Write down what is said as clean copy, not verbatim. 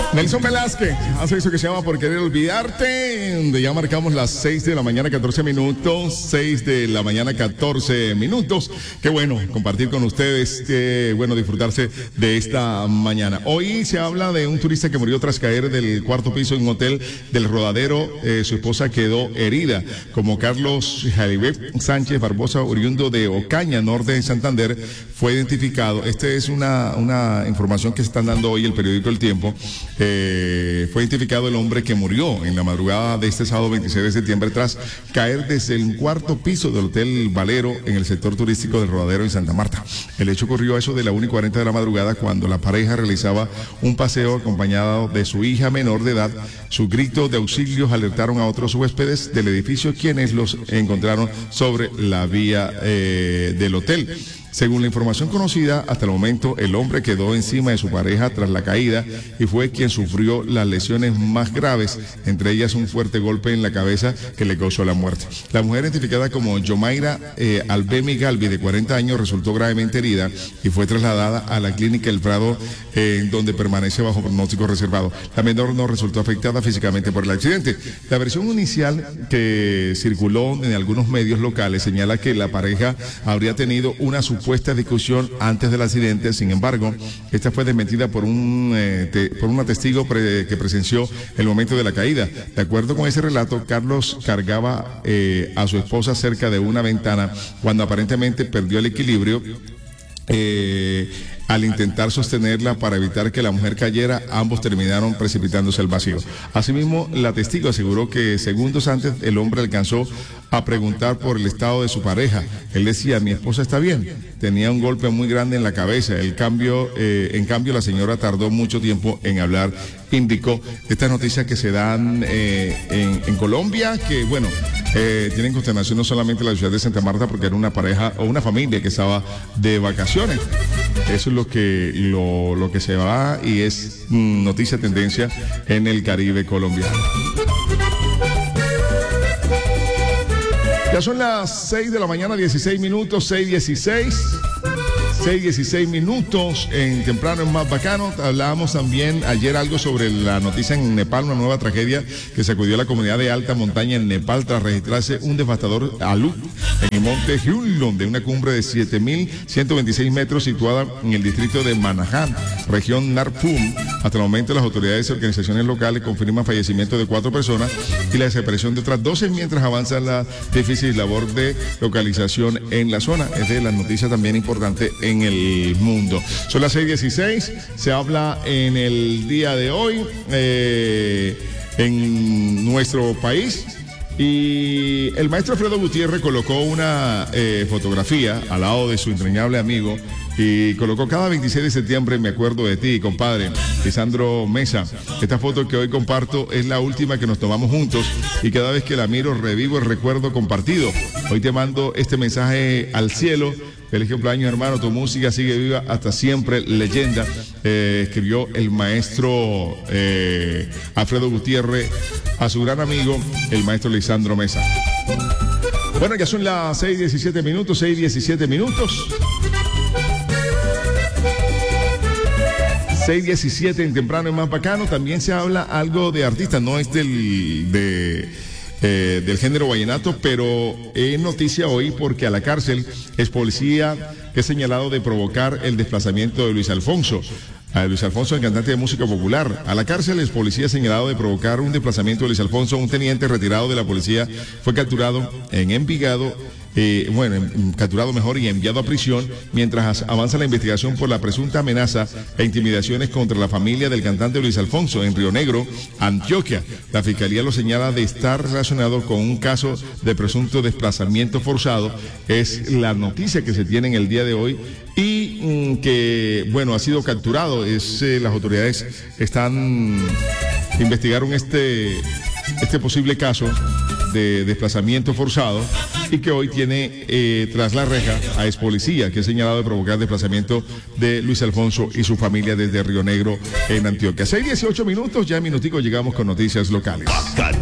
Nelson Velázquez hace eso que se llama Por Querer Olvidarte, donde ya marcamos las 6 de la mañana, 14 minutos, 6 de la mañana, 14 minutos. Qué bueno compartir con ustedes, qué bueno disfrutarse de esta mañana. Hoy se habla de un turista que murió tras caer del cuarto piso en un hotel del Rodadero. Su esposa quedó herida, como Carlos Jalibet Sánchez Barbosa, oriundo de Ocaña, norte de Santander, fue identificado. Esta es una información que se están dando hoy el periódico El Tiempo. Fue identificado el hombre que murió en la madrugada de este sábado 26 de septiembre tras caer desde el cuarto piso del Hotel Valero en el sector turístico del Rodadero en Santa Marta. El hecho ocurrió a eso de la 1:40 de la madrugada cuando la pareja realizaba un paseo acompañado de su hija menor de edad. Sus gritos de auxilios alertaron a otros huéspedes del edificio, quienes los encontraron sobre la vía del hotel. Según la información conocida, hasta el momento el hombre quedó encima de su pareja tras la caída y fue quien sufrió las lesiones más graves, entre ellas un fuerte golpe en la cabeza que le causó la muerte. La mujer, identificada como Yomaira Albemi Galvi, de 40 años, resultó gravemente herida y fue trasladada a la clínica El Prado, donde permanece bajo pronóstico reservado. La menor no resultó afectada físicamente por el accidente. La versión inicial que circuló en algunos medios locales señala que la pareja habría tenido una supuesta discusión antes del accidente. Sin embargo, esta fue desmentida por una testigo que presenció el momento de la caída. De acuerdo con ese relato, Carlos cargaba a su esposa cerca de una ventana cuando aparentemente perdió el equilibrio. Al intentar sostenerla para evitar que la mujer cayera, ambos terminaron precipitándose al vacío. Asimismo, la testigo aseguró que segundos antes el hombre alcanzó a preguntar por el estado de su pareja. Él decía: mi esposa está bien, tenía un golpe muy grande en la cabeza. En cambio, la señora tardó mucho tiempo en hablar, indicó. Estas noticias que se dan en Colombia, que bueno, tienen consternación no solamente en la ciudad de Santa Marta, porque era una pareja o una familia que estaba de vacaciones. Eso es lo que se va y es noticia, tendencia en el Caribe colombiano. Ya son las 6 de la mañana, 16 minutos, 6:16 minutos en Temprano es Más Bacano. Hablábamos también ayer algo sobre la noticia en Nepal, una nueva tragedia que sacudió a la comunidad de alta montaña en Nepal tras registrarse un devastador alud en el monte Hyunlon, de una cumbre de 7.126 metros situada en el distrito de Manahan, región Narpum. Hasta el momento las autoridades y organizaciones locales confirman fallecimiento de 4 personas y la desaparición de otras 12 mientras avanza la difícil labor de localización en la zona. Es de las noticias también importantes en el mundo. Son las 6:16, se habla en el día de hoy en nuestro país. Y el maestro Alfredo Gutiérrez colocó una fotografía al lado de su entrañable amigo y colocó: cada 26 de septiembre me acuerdo de ti, compadre, Lisandro Mesa. Esta foto que hoy comparto es la última que nos tomamos juntos y cada vez que la miro revivo el recuerdo compartido. Hoy te mando este mensaje al cielo. Feliz cumpleaños, hermano, tu música sigue viva hasta siempre, leyenda. Escribió el maestro Alfredo Gutiérrez a su gran amigo, el maestro Lisandro Mesa. Bueno, ya son las 6:17 minutos, 6:17 minutos. 6:17 en Temprano es Más Bacano. También se habla algo de artistas, no es del género vallenato, pero es noticia hoy porque a la cárcel es policía que es señalado de provocar el desplazamiento de Luis Alfonso. A Luis Alfonso, el cantante de música popular. A la cárcel es policía señalado de provocar un desplazamiento de Luis Alfonso. Un teniente retirado de la policía fue capturado en Envigado. Capturado y enviado a prisión mientras avanza la investigación por la presunta amenaza e intimidaciones contra la familia del cantante Luis Alfonso en Río Negro, Antioquia. La fiscalía lo señala de estar relacionado con un caso de presunto desplazamiento forzado. Es la noticia que se tiene en el día de hoy y que, ha sido capturado. Las autoridades investigaron este posible caso de desplazamiento forzado y que hoy tiene tras la reja a ex policía que es señalado de provocar desplazamiento de Luis Alfonso y su familia desde Río Negro en Antioquia. 6:18 minutos, ya en minutico llegamos con noticias locales.